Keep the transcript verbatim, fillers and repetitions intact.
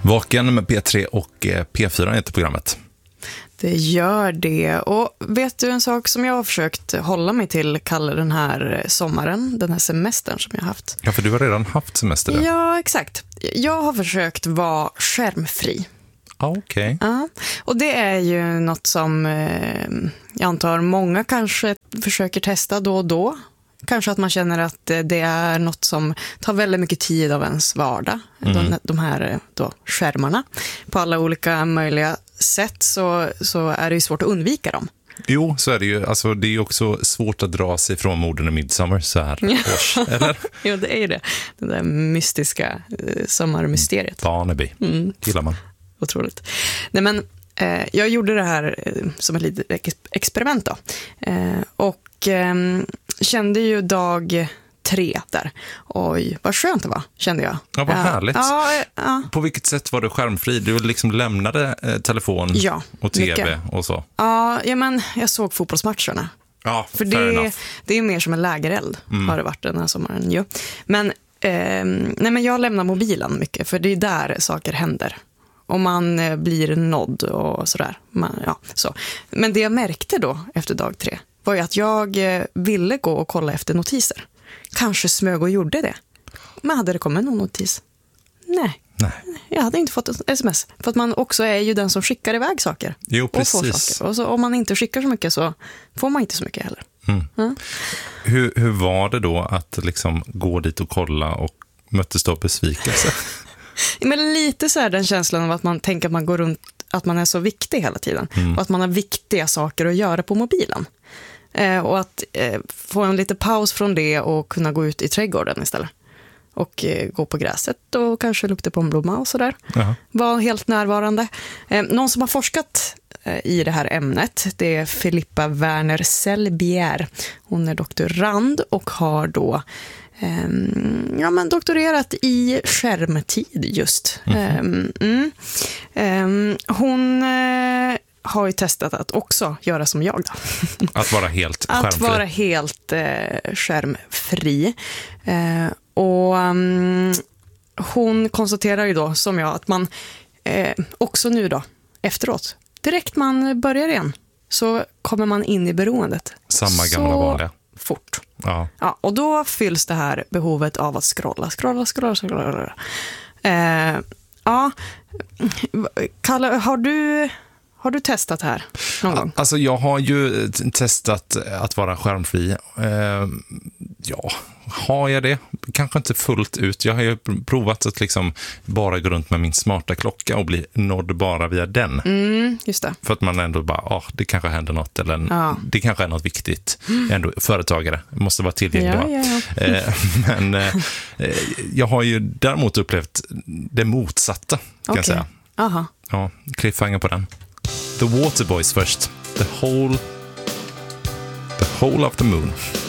Vaken med P tre och P fyra heter programmet. Det gör det. Och vet du en sak som jag har försökt hålla mig till, Kalle, den här sommaren, den här semestern som jag har haft? Ja, för du har redan haft semester där. Ja, exakt. Jag har försökt vara skärmfri. Ah, okej. Okay. Ja, och det är ju något som eh, jag antar många kanske försöker testa då och då. Kanske att man känner att det är något som tar väldigt mycket tid av ens vardag. Mm. De, de här då, skärmarna. På alla olika möjliga sätt så, så är det ju svårt att undvika dem. Jo, så är det ju. Alltså, det är ju också svårt att dra sig från morden i Midsommar så här års, eller? Jo, det är ju det. Det där mystiska eh, sommarmysteriet. Barnaby, mm. gillar man. Otroligt. Nej, men eh, jag gjorde det här eh, som ett litet ex- experiment då. Eh, och eh, kände ju dag tre där. Oj, vad skönt det var, kände jag. Ja, vad härligt. Ja, ja. På vilket sätt var du skärmfri? Du liksom lämnade eh, telefon ja, och tv mycket. Och så? Ja, ja, men jag såg fotbollsmatcherna. Ja, för det, det är mer som en lägereld, mm. har det varit den här sommaren. Jo. Men, eh, nej, men jag lämnar mobilen mycket, för det är där saker händer. Och man eh, blir nådd och sådär. Man, ja, så. Men det jag märkte då efter dag tre var ju att jag eh, ville gå och kolla efter notiser. Kanske smög och gjorde det. Men hade det kommit någon notis? Nej. Nej. Jag hade inte fått ett sms. För att man också är ju den som skickar iväg saker. Jo, precis. Och får saker. Och så, om man inte skickar så mycket så får man inte så mycket heller. Mm. Mm. Hur, hur var det då att liksom gå dit och kolla och möttes då besvikelse? Men lite så här den känslan av att man tänker att man går runt, att man är så viktig hela tiden. Mm. Och att man har viktiga saker att göra på mobilen. Eh, och att eh, få en lite paus från det och kunna gå ut i trädgården istället. Och eh, gå på gräset och kanske lukta på en blomma och sådär. Uh-huh. Var helt närvarande. Eh, någon som har forskat eh, i det här ämnet, det är Filippa Werner Selbier. Hon är doktorand och har då eh, ja, men doktorerat i skärmtid just. Mm-hmm. Eh, mm, eh, hon... Eh, har ju testat att också göra som jag då. Att vara helt skärmfri. Att vara helt eh, skärmfri. Eh, och um, hon konstaterar ju då, som jag, att man eh, också nu då, efteråt, direkt man börjar igen, så kommer man in i beroendet. Samma gamla så vanliga. Fort. Ja. Ja, och då fylls det här behovet av att scrolla, scrolla, scrolla, scrolla. Eh, ja, Kalle, har du... Har du testat här någon gång? Alltså jag har ju testat att vara skärmfri. Eh, ja, har jag det? Kanske inte fullt ut. Jag har ju provat att liksom bara gå runt med min smarta klocka och bli nådd bara via den. Mm, just det. För att man ändå bara, ja, oh, det kanske händer något. Eller en, ja. Det kanske är något viktigt. Mm. Ändå företagare måste vara tillgängliga. Ja, ja, ja. Eh, men eh, jag har ju däremot upplevt det motsatta, kan okay. jag säga. Aha. Ja, cliffhanger på den. The Waterboys först. The whole, the whole of the moon.